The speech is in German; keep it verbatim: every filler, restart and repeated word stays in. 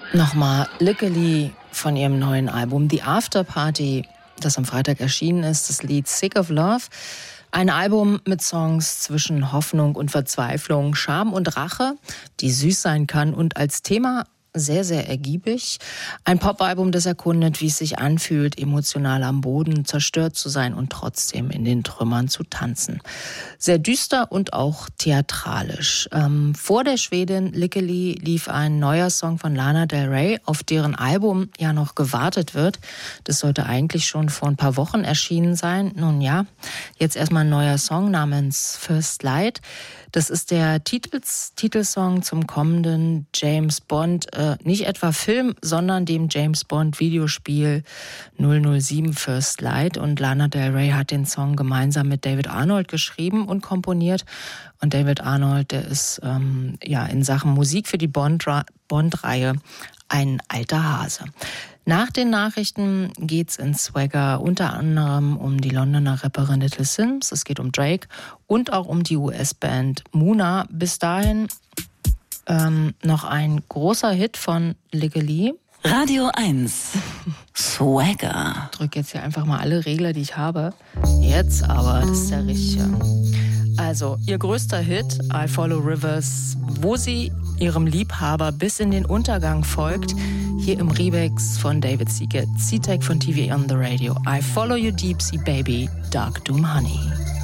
Nochmal Lickily von ihrem neuen Album The After Party, das am Freitag erschienen ist, das Lied Sick of Love. Ein Album mit Songs zwischen Hoffnung und Verzweiflung, Scham und Rache, die süß sein kann und als Thema sehr, sehr ergiebig. Ein Popalbum, das erkundet, wie es sich anfühlt, emotional am Boden zerstört zu sein und trotzdem in den Trümmern zu tanzen. Sehr düster und auch theatralisch. Ähm, vor der Schwedin Lickily lief ein neuer Song von Lana Del Rey, auf deren Album ja noch gewartet wird. Das sollte eigentlich schon vor ein paar Wochen erschienen sein. Nun ja, jetzt erstmal ein neuer Song namens First Light. Das ist der Titels, Titelsong zum kommenden James Bond, äh, nicht etwa Film, sondern dem James Bond Videospiel null null sieben First Light. Und Lana Del Rey hat den Song gemeinsam mit David Arnold geschrieben und komponiert. Und David Arnold, der ist ähm, ja in Sachen Musik für die Bond-Reihe Bond-Reihe ein alter Hase. Nach den Nachrichten geht's in Swagger unter anderem um die Londoner Rapperin Little Simz, es geht um Drake und auch um die U S-Band Muna. Bis dahin ähm, noch ein großer Hit von Lickily. Radio eins. Swagger. Ich drücke jetzt hier einfach mal alle Regler, die ich habe. Jetzt aber, das ist der richtige. Also, ihr größter Hit, I Follow Rivers, wo sie ihrem Liebhaber bis in den Untergang folgt, hier im Remix von David Seagate, C-Tech von T V on the Radio. I Follow You Deep Sea Baby, Dark Doom Honey.